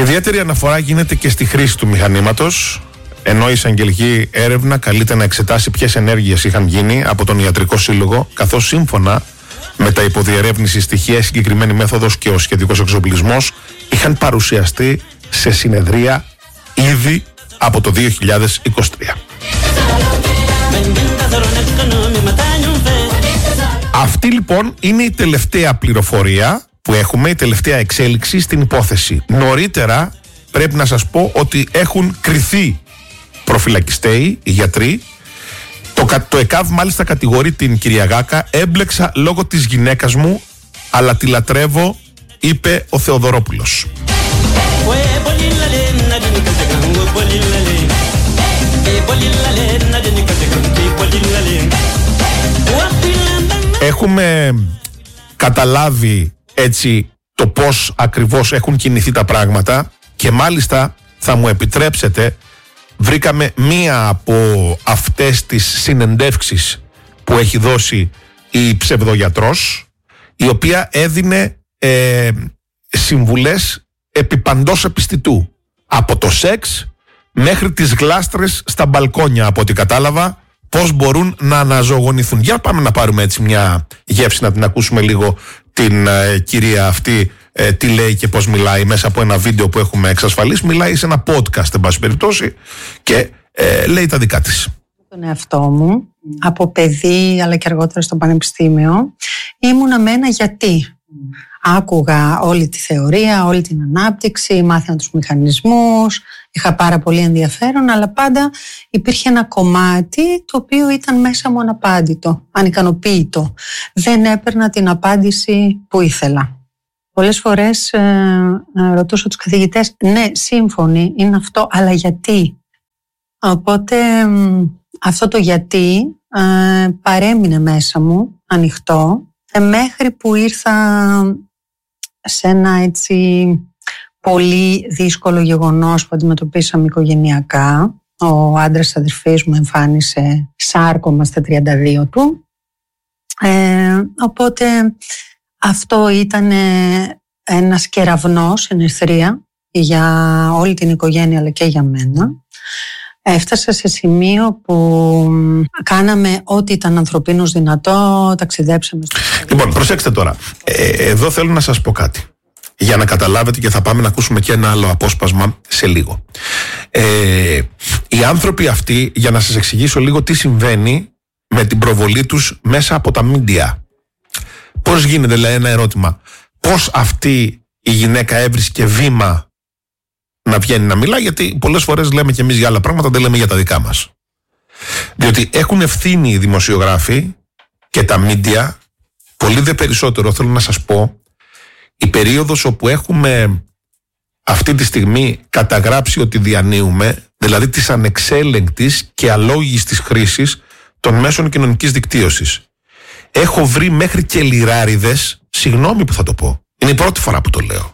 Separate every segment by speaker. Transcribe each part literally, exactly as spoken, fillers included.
Speaker 1: Ιδιαίτερη αναφορά γίνεται και στη χρήση του μηχανήματος, ενώ η εισαγγελική έρευνα καλείται να εξετάσει ποιες ενέργειες είχαν γίνει από τον Ιατρικό Σύλλογο, καθώς σύμφωνα με τα υποδιερεύνηση στοιχεία, η συγκεκριμένη μέθοδος και ο σχετικός εξοπλισμός είχαν παρουσιαστεί σε συνεδρία ήδη από το δύο χιλιάδες είκοσι τρία. Αυτή λοιπόν είναι η τελευταία πληροφορία που έχουμε, η τελευταία εξέλιξη στην υπόθεση. Νωρίτερα πρέπει να σας πω ότι έχουν κριθεί προφυλακιστέοι, οι γιατροί. Το, το ΕΚΑΒ μάλιστα κατηγορεί την κυρία Γάκα: έμπλεξα λόγω της γυναίκας μου, αλλά τη λατρεύω, είπε ο Θεοδωρόπουλος. Έχουμε καταλάβει έτσι το πώς ακριβώς έχουν κινηθεί τα πράγματα και μάλιστα θα μου επιτρέψετε, βρήκαμε μία από αυτές τις συνεντεύξεις που έχει δώσει η ψευδογιατρός, η οποία έδινε ε, συμβουλές επί παντός επιστητού, από το σεξ μέχρι τις γλάστρες στα μπαλκόνια, από ό,τι κατάλαβα, πώς μπορούν να αναζωογονηθούν. Για πάμε να πάρουμε έτσι μια γεύση, να την ακούσουμε λίγο την ε, κυρία αυτή, ε, τι λέει και πώς μιλάει μέσα από ένα βίντεο που έχουμε εξασφαλίσει. Μιλάει σε ένα podcast, εν πάση περιπτώσει, και ε, λέει τα δικά της.
Speaker 2: Τον εαυτό μου, από παιδί αλλά και αργότερα στο πανεπιστήμιο, ήμουνα με ένα γιατί. Άκουγα όλη τη θεωρία, όλη την ανάπτυξη, μάθαινα τους μηχανισμούς, είχα πάρα πολύ ενδιαφέρον, αλλά πάντα υπήρχε ένα κομμάτι το οποίο ήταν μέσα μου αναπάντητο, ανικανοποίητο. Δεν έπαιρνα την απάντηση που ήθελα. Πολλές φορές ε, ε, ρωτούσα τους καθηγητές, ναι, σύμφωνοι, είναι αυτό, αλλά γιατί? Οπότε ε, αυτό το γιατί ε, παρέμεινε μέσα μου ανοιχτό, ε, μέχρι που ήρθα σε ένα έτσι πολύ δύσκολο γεγονός που αντιμετωπίσαμε οικογενειακά. Ο άντρας της αδερφής μου εμφάνισε σάρκωμα στα τριάντα δύο του. Ε, οπότε αυτό ήταν ένας κεραυνός εν ευθρία για όλη την οικογένεια αλλά και για μένα. Έφτασα σε σημείο που κάναμε ό,τι ήταν ανθρωπίνως δυνατό, ταξιδέψαμε στο...
Speaker 1: Λοιπόν, προσέξτε τώρα. Ε, εδώ θέλω να σας πω κάτι, για να καταλάβετε, και θα πάμε να ακούσουμε και ένα άλλο απόσπασμα σε λίγο. Ε, οι άνθρωποι αυτοί, για να σας εξηγήσω λίγο τι συμβαίνει με την προβολή τους μέσα από τα μίντια. Πώς γίνεται, λέει, ένα ερώτημα. Πώς αυτή η γυναίκα έβρισκε βήμα να βγαίνει να μιλά, γιατί πολλές φορές λέμε και εμείς για άλλα πράγματα, δεν λέμε για τα δικά μας. Διότι έχουν ευθύνη οι δημοσιογράφοι και τα μίντια, πολύ δε περισσότερο, θέλω να σας πω, η περίοδος όπου έχουμε αυτή τη στιγμή καταγράψει ότι διανύουμε, δηλαδή της ανεξέλεγκτης και αλόγιστης χρήσης των μέσων κοινωνικής δικτύωσης. Έχω βρει μέχρι και λιράριδες, συγγνώμη που θα το πω, είναι η πρώτη φορά που το λέω,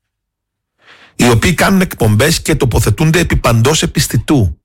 Speaker 1: οι οποίοι κάνουν εκπομπές και τοποθετούνται επί παντός επιστητού.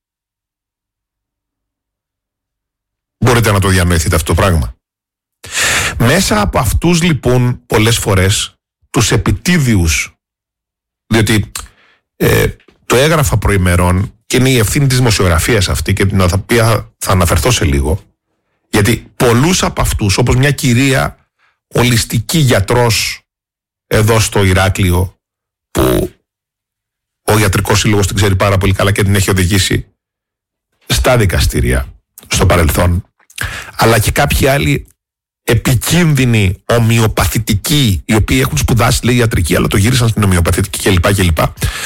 Speaker 1: Μπορείτε να το διανοηθείτε αυτό το πράγμα? Μέσα από αυτούς λοιπόν πολλές φορές τους επιτίδιους, διότι ε, το έγραφα προημερών και είναι η ευθύνη της δημοσιογραφίας αυτή και την οποία θα αναφερθώ σε λίγο, γιατί πολλούς από αυτούς, όπως μια κυρία ολιστική γιατρός εδώ στο Ηράκλειο, που ο Ιατρικός Σύλλογος την ξέρει πάρα πολύ καλά και την έχει οδηγήσει στα δικαστήρια στο παρελθόν, αλλά και κάποιοι άλλοι επικίνδυνοι ομοιοπαθητικοί, οι οποίοι έχουν σπουδάσει, λέει, ιατρική, αλλά το γύρισαν στην ομοιοπαθητική κλπ. κλπ.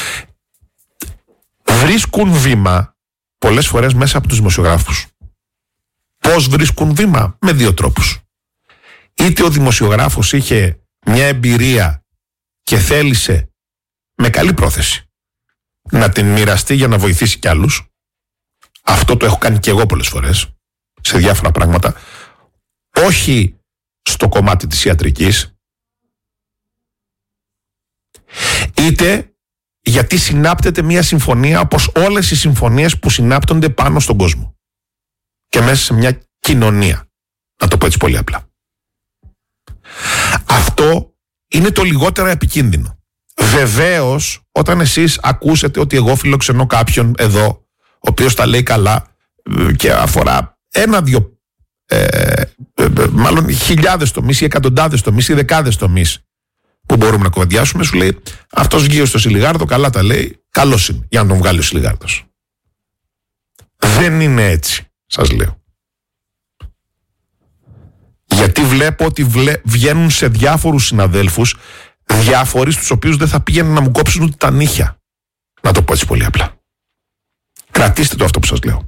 Speaker 1: Βρίσκουν βήμα πολλές φορές μέσα από τους δημοσιογράφους. Πώς βρίσκουν βήμα? Με δύο τρόπους. Είτε ο δημοσιογράφος είχε μια εμπειρία και θέλησε με καλή πρόθεση να την μοιραστεί για να βοηθήσει κι άλλους. Αυτό το έχω κάνει και εγώ πολλές φορές σε διάφορα πράγματα, όχι στο κομμάτι της ιατρικής, είτε γιατί συνάπτεται μια συμφωνία, όπως όλες οι συμφωνίες που συνάπτονται πάνω στον κόσμο και μέσα σε μια κοινωνία, να το πω έτσι πολύ απλά. Αυτό είναι το λιγότερο επικίνδυνο. Βεβαίως, όταν εσείς ακούσετε ότι εγώ φιλοξενώ κάποιον εδώ, ο οποίος τα λέει καλά και αφορά ένα-δυο, ε, ε, μάλλον χιλιάδες τομείς ή εκατοντάδες τομείς ή δεκάδες τομείς που μπορούμε να κουβεντιάσουμε, σου λέει αυτός βγήκε στο Σιλιγάρδο, καλά τα λέει, καλός είναι για να τον βγάλει ο Σιλιγάρδος. Δεν είναι έτσι, σας λέω. Γιατί βλέπω ότι βλέ, βγαίνουν σε διάφορους συναδέλφους, διάφοροι στους οποίους δεν θα πήγαιναν να μου κόψουν ούτε τα νύχια. Να το πω έτσι πολύ απλά. Κρατήστε το αυτό που σας λέω.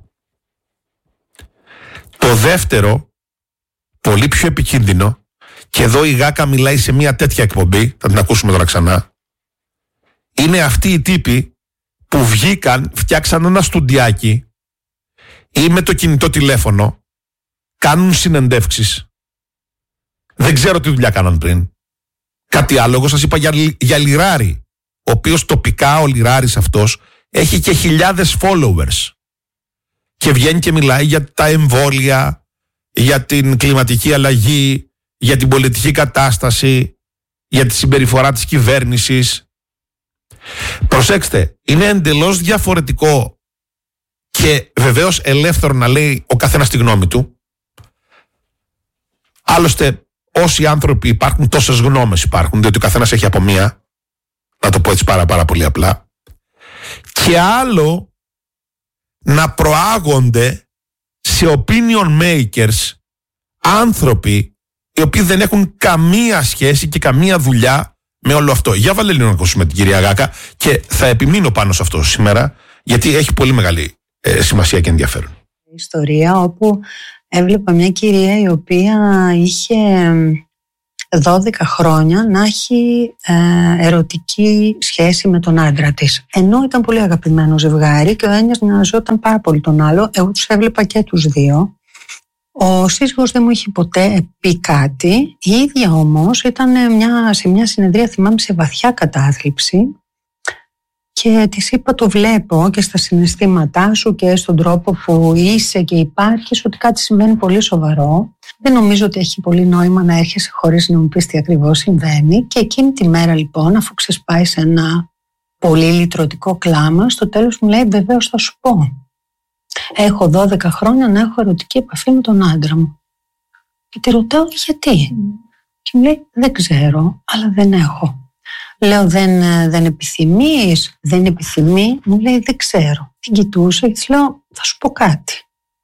Speaker 1: Το δεύτερο, πολύ πιο επικίνδυνο, και εδώ η Γάκα μιλάει σε μια τέτοια εκπομπή, θα την ακούσουμε τώρα ξανά, είναι αυτοί οι τύποι που βγήκαν, φτιάξαν ένα στουντιάκι ή με το κινητό τηλέφωνο, κάνουν συνεντεύξεις. Δεν ξέρω τι δουλειά κάναν πριν. Κάτι άλλο, εγώ σας είπα για, για Λιράρη, ο οποίος τοπικά ο Λιράρης αυτός έχει και χιλιάδες followers και βγαίνει και μιλάει για τα εμβόλια, για την κλιματική αλλαγή, για την πολιτική κατάσταση, για τη συμπεριφορά της κυβέρνησης. Προσέξτε, είναι εντελώς διαφορετικό και βεβαίως ελεύθερο να λέει ο καθένας τη γνώμη του. Άλλωστε, όσοι άνθρωποι υπάρχουν, τόσες γνώμες υπάρχουν, διότι ο καθένας έχει από μία, να το πω έτσι πάρα πάρα πολύ απλά. Και άλλο να προάγονται σε opinion makers άνθρωποι οι οποίοι δεν έχουν καμία σχέση και καμία δουλειά με όλο αυτό. Για βάλε λίγο να ακούσουμε την κυρία Γάκα και θα επιμείνω πάνω σε αυτό σήμερα, γιατί έχει πολύ μεγάλη ε, σημασία και ενδιαφέρον.
Speaker 2: Ιστορία όπου έβλεπα μια κυρία η οποία είχε δώδεκα χρόνια να έχει ε, ερωτική σχέση με τον άντρα της. Ενώ ήταν πολύ αγαπημένο ζευγάρι και ο ένας μοιαζόταν πάρα πολύ τον άλλο. Εγώ τους έβλεπα και τους δύο. Ο σύζυγος δεν μου είχε ποτέ πει κάτι. Η ίδια όμως ήταν μια, σε μια συνεδρία, θυμάμαι, σε βαθιά κατάθλιψη και της είπα, το βλέπω και στα συναισθήματά σου και στον τρόπο που είσαι και υπάρχεις, ότι κάτι συμβαίνει πολύ σοβαρό. Δεν νομίζω ότι έχει πολύ νόημα να έρχεσαι χωρίς να μου πεις τι ακριβώς συμβαίνει. Και εκείνη τη μέρα λοιπόν, αφού ξεσπάει σε ένα πολύ λυτρωτικό κλάμα, στο τέλος μου λέει, βεβαίως θα σου πω. Έχω δώδεκα χρόνια να έχω ερωτική επαφή με τον άντρα μου. Και τη ρωτάω γιατί. Mm. Και μου λέει, δεν ξέρω, αλλά δεν έχω. Λέω, δεν, δεν επιθυμείς, δεν επιθυμεί. Μου λέει, δεν ξέρω. Την κοιτούσα και της λέω, θα σου πω κάτι.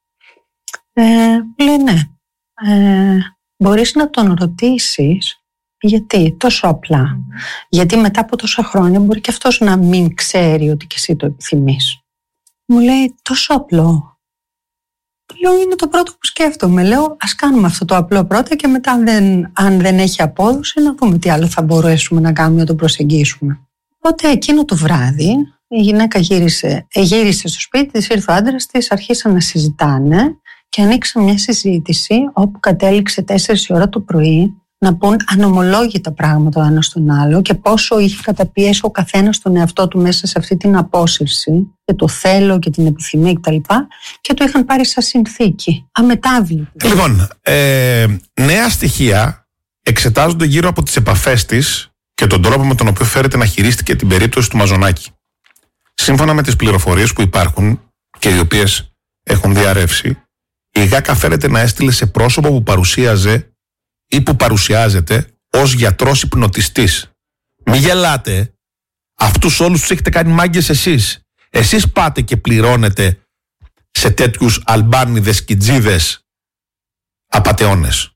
Speaker 2: Ε, μου λέει, ναι. Ε, μπορείς να τον ρωτήσεις γιατί, τόσο απλά. Mm. Γιατί μετά από τόσα χρόνια μπορεί και αυτός να μην ξέρει ότι και εσύ το επιθυμείς. Μου λέει, τόσο απλό. Λέω, είναι το πρώτο που σκέφτομαι. Λέω, ας κάνουμε αυτό το απλό πρώτα και μετά αν δεν, αν δεν έχει απόδοση να δούμε τι άλλο θα μπορέσουμε να κάνουμε να το προσεγγίσουμε. Οπότε εκείνο το βράδυ η γυναίκα γύρισε, γύρισε στο σπίτι της, ήρθε ο άντρας της, αρχίσαν να συζητάνε και ανοίξαν μια συζήτηση όπου κατέληξε τέσσερις η ώρα το πρωί να πούν ανομολόγητα πράγματα ο ένας στον άλλο και πόσο είχε καταπιέσει ο καθένας τον εαυτό του μέσα σε αυτή την απόσυρση και το θέλω και την επιθυμία κτλ. Και, και το είχαν πάρει σαν συνθήκη, αμετάβλητη.
Speaker 1: Λοιπόν, ε, νέα στοιχεία εξετάζονται γύρω από τις επαφές της και τον τρόπο με τον οποίο φέρεται να χειρίστηκε την περίπτωση του Μαζονάκη. Σύμφωνα με τις πληροφορίες που υπάρχουν και οι οποίες έχουν διαρρεύσει, η Γάκα φέρεται να έστειλε σε πρόσωπο που παρουσίαζε ή που παρουσιάζεται ως γιατρός υπνοτιστής. Μη γελάτε. Αυτούς όλους τους έχετε κάνει μάγκες εσείς. Εσείς πάτε και πληρώνετε σε τέτοιους αλμπάνιδες κιτζίδες απατεώνες.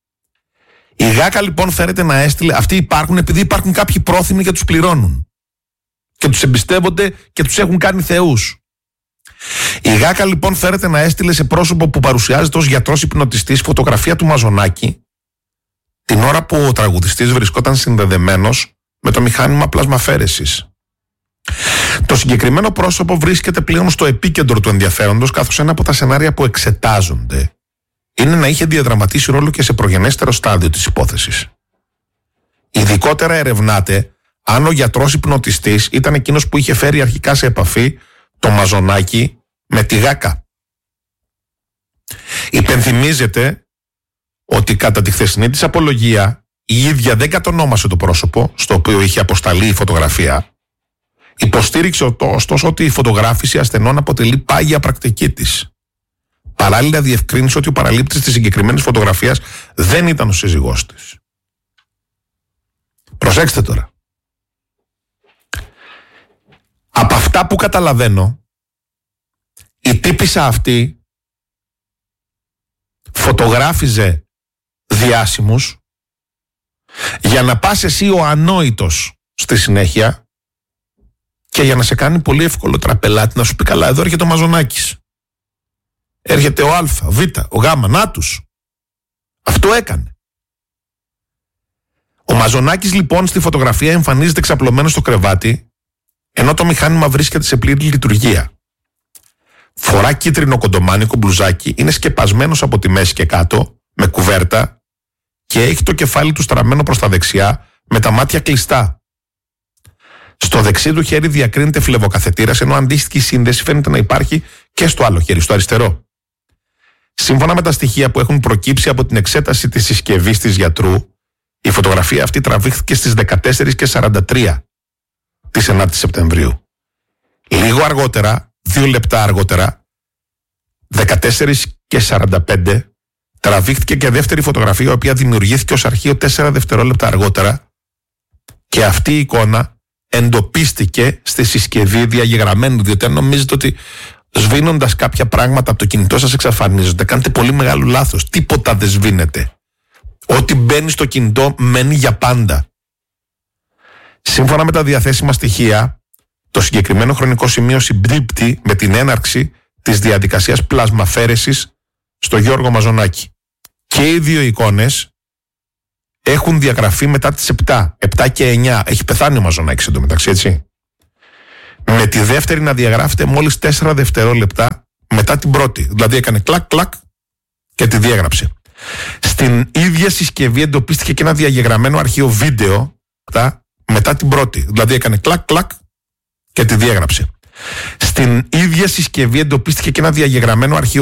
Speaker 1: Η Γάκα λοιπόν φέρεται να έστειλε. Αυτοί υπάρχουν επειδή υπάρχουν κάποιοι πρόθυμοι και τους πληρώνουν. Και τους εμπιστεύονται και τους έχουν κάνει θεούς. Η Γάκα λοιπόν φέρεται να έστειλε σε πρόσωπο που παρουσιάζεται ως γιατρός υπνοτιστής φωτογραφία του Μαζονάκη την ώρα που ο τραγουδιστής βρισκόταν συνδεδεμένος με το μηχάνημα πλασμαφέρεσης. Το συγκεκριμένο πρόσωπο βρίσκεται πλέον στο επίκεντρο του ενδιαφέροντος, καθώς ένα από τα σενάρια που εξετάζονται είναι να είχε διαδραματίσει ρόλο και σε προγενέστερο στάδιο της υπόθεσης. Ειδικότερα ερευνάται αν ο γιατρός υπνοτιστής ήταν εκείνος που είχε φέρει αρχικά σε επαφή το Μαζονάκη με τη Γάκα. Υπενθυμίζεται ότι κατά τη χθεσινή της απολογία η ίδια δεν κατονόμασε το πρόσωπο στο οποίο είχε αποσταλεί η φωτογραφία. Υποστήριξε ωστόσο ότι η φωτογράφηση ασθενών αποτελεί πάγια πρακτική της. Παράλληλα διευκρίνησε ότι ο παραλήπτης της συγκεκριμένης φωτογραφίας δεν ήταν ο σύζυγός της. Προσέξτε τώρα. Από αυτά που καταλαβαίνω, η τύπισσα αυτή φωτογράφιζε διάσημους για να πας εσύ ο ανόητος στη συνέχεια και για να σε κάνει πολύ ευκολότερα πελάτη να σου πει καλά, εδώ έρχεται ο Μαζονάκης. Έρχεται ο Α, Β, ο Γ, να τους. Αυτό έκανε. Ο Μαζονάκης λοιπόν στη φωτογραφία εμφανίζεται ξαπλωμένο στο κρεβάτι, ενώ το μηχάνημα βρίσκεται σε πλήρη λειτουργία. Φορά κίτρινο κοντομάνικο μπλουζάκι, είναι σκεπασμένος από τη μέση και κάτω, με κουβέρτα, και έχει το κεφάλι του στραμμένο προς τα δεξιά, με τα μάτια κλειστά. Στο δεξί του χέρι διακρίνεται φλεβοκαθετήρας, ενώ αντίστοιχη σύνδεση φαίνεται να υπάρχει και στο άλλο χέρι, στο αριστερό. Σύμφωνα με τα στοιχεία που έχουν προκύψει από την εξέταση της συσκευής της γιατρού, η φωτογραφία αυτή τραβήχθηκε στις δεκατέσσερις και σαράντα τρία της ενάτης Σεπτεμβρίου. Λίγο αργότερα, δύο λεπτά αργότερα, δεκατέσσερις και σαράντα πέντε, τραβήχθηκε και δεύτερη φωτογραφία, η οποία δημιουργήθηκε ως αρχείο τέσσερα δευτερόλεπτα αργότερα, και αυτή η εικόνα εντοπίστηκε στη συσκευή διαγεγραμμένου, διότι αν νομίζετε ότι σβήνοντας κάποια πράγματα από το κινητό σας εξαφανίζονται, κάνετε πολύ μεγάλο λάθος. Τίποτα δεν σβήνεται. Ό,τι μπαίνει στο κινητό μένει για πάντα. Σύμφωνα με τα διαθέσιμα στοιχεία, το συγκεκριμένο χρονικό σημείο συμπίπτει με την έναρξη της διαδικασίας πλασμαφέρεσης στο Γιώργο Μαζονάκη. Και οι δύο εικόνες έχουν διαγραφεί μετά τις επτά, επτά και εννιά. Έχει πεθάνει ο Μαζονάκης εντωμεταξύ, έτσι. Με τη δεύτερη να διαγράφεται μόλις τέσσερα δευτερόλεπτα μετά την πρώτη. Δηλαδή έκανε κλακ κλακ και τη διέγραψε. Στην ίδια συσκευή εντοπίστηκε και ένα διαγεγραμμένο αρχείο βίντεο μετά την πρώτη. Δηλαδή έκανε κλακ κλακ και τη διέγραψε. Στην ίδια συσκευή εντοπίστηκε και ένα διαγεγραμμένο αρχείο